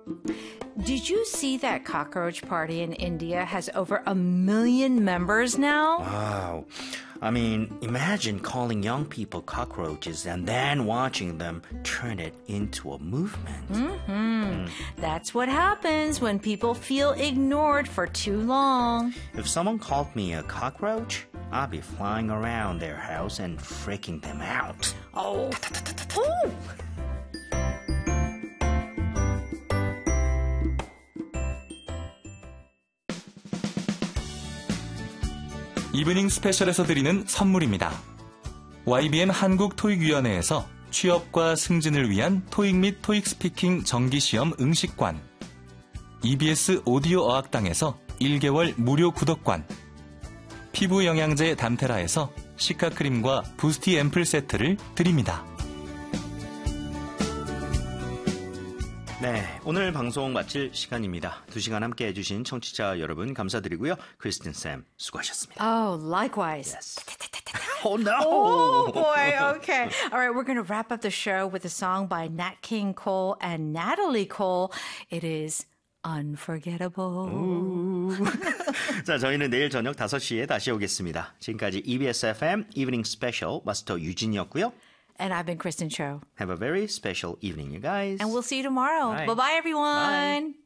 Did you see that cockroach party in India has over 1 million members now? Wow. I mean, imagine calling young people cockroaches and then watching them turn it into a movement. That's what happens when people feel ignored for too long. If someone called me a cockroach, I'd be flying around their house and freaking them out. Oh. Ooh. 이브닝 스페셜에서 드리는 선물입니다. YBM 한국토익위원회에서 취업과 승진을 위한 토익 및 토익 스피킹 정기시험 응시권, EBS 오디오 어학당에서 1개월 무료 구독권, 피부 영양제 담테라에서 시카크림과 부스티 앰플 세트를 드립니다. 네, 오늘 방송 마칠 시간입니다. 2시간 함께 해주신 청취자 여러분 감사드리고요. 크리스틴 쌤 수고하셨습니다. Oh, likewise. Yes. Oh, no! Oh, boy. Okay. All right, we're going to wrap up the show with a song by Nat King Cole and Natalie Cole. It is Unforgettable. 자, 저희는 내일 저녁 5시에 다시 오겠습니다. 지금까지 EBS FM Evening Special 마스터 유진이었고요. And I've been Kristen Cho. Have a very special evening, you guys. And we'll see you tomorrow. Bye. Bye-bye, everyone. Bye.